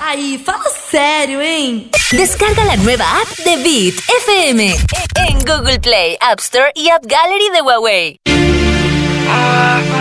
Ay, fala sério, hein? Descarga la nueva app de Beat FM en Google Play, App Store y App Gallery de Huawei.